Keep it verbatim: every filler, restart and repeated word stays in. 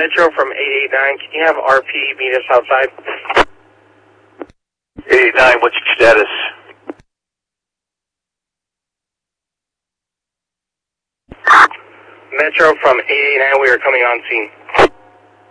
Metro from eight eight nine, can you have R P meet us outside? eight eight nine, what's your status? Metro from eight eight nine, we are coming on scene.